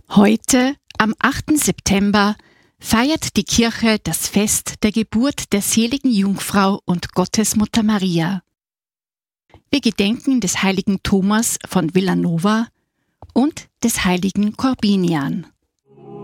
Heute, am 8. September, feiert die Kirche das Fest der Geburt der seligen Jungfrau und Gottesmutter Maria. Wir gedenken des heiligen Thomas von Villanova und des heiligen Korbinian.